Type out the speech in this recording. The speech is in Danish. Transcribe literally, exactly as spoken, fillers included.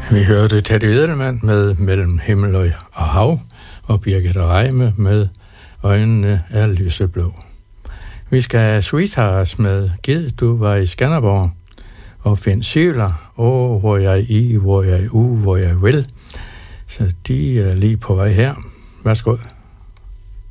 Vi hørte Teddy Edelman med Mellem himmel og hav, og Birgitte Reime med Øjnene er lyseblå. Vi skal have Sweethearts med Gid du var i Skanderborg, og Finn Syler, Åh, hvor jeg i, hvor jeg u, hvor jeg vil. Så de er lige på vej her. Værsgo.